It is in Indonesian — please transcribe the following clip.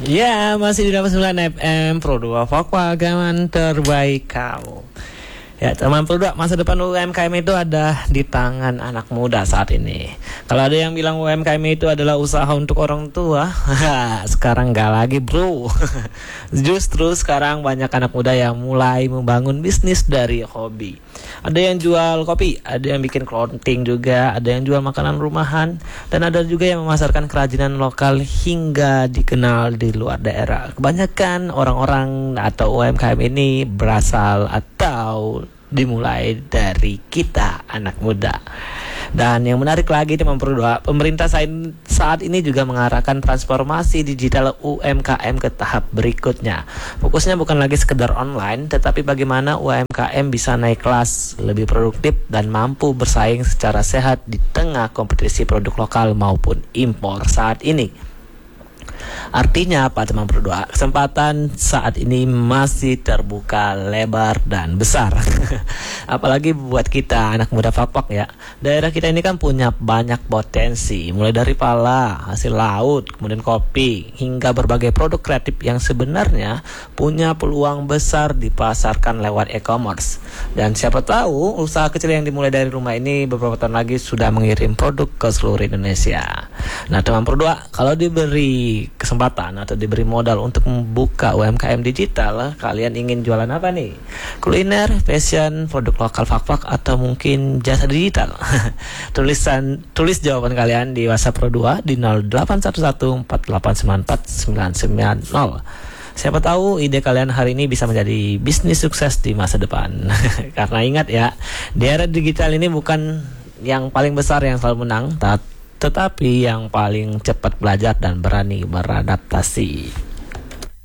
Ya, masih di 89 FM Pro 2 Fakwa Gaman terbaik kamu. Ya, teman Pro 2, masa depan UMKM itu ada di tangan anak muda saat ini. Kalau ada yang bilang UMKM itu adalah usaha untuk orang tua, sekarang nggak lagi bro. Justru sekarang banyak anak muda yang mulai membangun bisnis dari hobi. Ada yang jual kopi, ada yang bikin clothing juga, ada yang jual makanan rumahan, dan ada juga yang memasarkan kerajinan lokal hingga dikenal di luar daerah. Kebanyakan orang-orang atau UMKM ini berasal atau dimulai dari kita anak muda. Dan yang menarik lagi teman Pro 2, pemerintah saat ini juga mengarahkan transformasi digital UMKM ke tahap berikutnya. Fokusnya bukan lagi sekedar online, tetapi bagaimana UMKM bisa naik kelas, lebih produktif dan mampu bersaing secara sehat di tengah kompetisi produk lokal maupun impor saat ini. Artinya apa teman Pro 2? Kesempatan saat ini masih terbuka lebar dan besar. Apalagi buat kita anak muda Fakfak ya. Daerah kita ini kan punya banyak potensi, mulai dari pala, hasil laut, kemudian kopi, hingga berbagai produk kreatif yang sebenarnya punya peluang besar dipasarkan lewat e-commerce. Dan siapa tahu usaha kecil yang dimulai dari rumah ini beberapa tahun lagi sudah mengirim produk ke seluruh Indonesia. Nah teman Pro 2, kalau diberi kesempatan atau diberi modal untuk membuka UMKM digital, kalian ingin jualan apa nih? Kuliner, fashion, produk lokal Fakfak, atau mungkin jasa digital? Tulis jawaban kalian di WhatsApp Pro 2 di 081148944990. Siapa tahu ide kalian hari ini bisa menjadi bisnis sukses di masa depan. Karena ingat ya, di era digital ini bukan yang paling besar yang selalu menang, tetapi yang paling cepat belajar dan berani beradaptasi.